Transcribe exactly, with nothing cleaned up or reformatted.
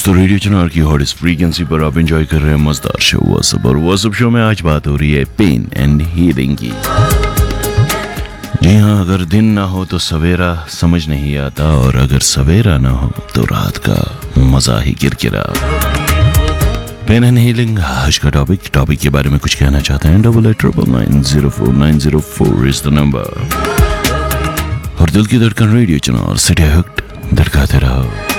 दोस्तों रेडियो चनार की हॉट इस फ्रीक्वेंसी पर आप एंजॉय कर रहे हैं मजेदार शो व्हाट्सएप। और व्हाट्सएप शो में आज बात हो रही है पेन एंड हीलिंग की। जी हाँ, अगर दिन ना हो तो सवेरा समझ नहीं आता, और अगर सवेरा ना हो तो रात का मजा ही किरकिरा। पेन एंड हीलिंग आज का टॉपिक टॉपिक के बारे में कुछ कहना चाहते हैं? Double eight triple nine zero four nine zero four is the number. और दिल की धड़कन रेडियो चनार, सिटी हुक्ड, धड़काते रहो।